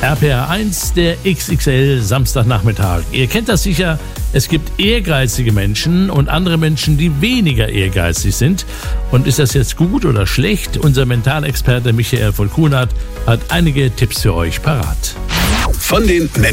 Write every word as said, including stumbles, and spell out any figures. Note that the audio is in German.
R P R eins, der X X L Samstagnachmittag. Ihr kennt das sicher, es gibt ehrgeizige Menschen und andere Menschen, die weniger ehrgeizig sind. Und ist das jetzt gut oder schlecht? Unser Mentalexperte Michael von Kuhnert hat einige Tipps für euch parat. Von den